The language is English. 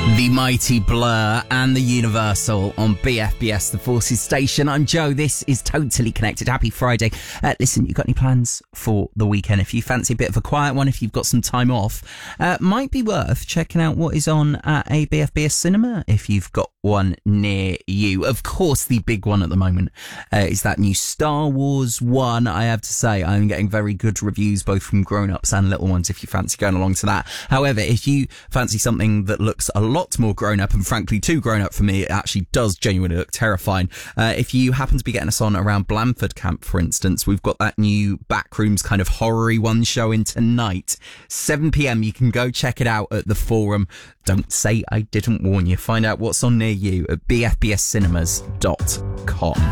The mighty Blur and the Universal on BFBS, the Forces station. I'm Joe. This is Totally Connected. Happy Friday. Listen, you got any plans for the weekend? If you fancy a bit of a quiet one, if you've got some time off, might be worth checking out what is on at a BFBS cinema if you've got one near you. Of course, the big one at the moment is that new Star Wars one. I have to say, I'm getting very good reviews both from grown-ups and little ones if you fancy going along to that. However, if you fancy something that looks a lot more grown-up, and frankly too grown-up for me, it actually does genuinely look terrifying. If you happen to be getting us on around Blandford Camp, for instance, we've got that new Backrooms kind of horror-y one showing tonight, 7pm. You can go check it out at the Forum. Don't say I didn't warn you. Find out what's on near you at bfbscinemas.com.